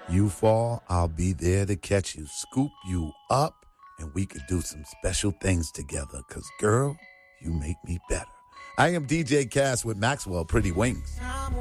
You fall, I'll be there to catch you, scoop you up, and we could do some special things together. Because, girl, you make me better. I am DJ Cass with Maxwell Pretty Wings.